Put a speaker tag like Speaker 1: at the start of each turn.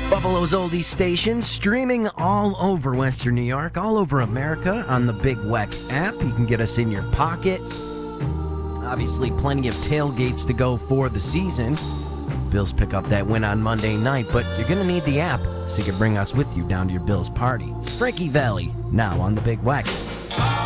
Speaker 1: Buffalo's Oldie Station, streaming all over Western New York, all over America on the Big Weck app. You can get us in your pocket. Obviously, plenty of tailgates to go for the season. Bills pick up that win on Monday night, but you're going to need the app so you can bring us with you down to your Bills party. Frankie Valli, now on the Big Weck.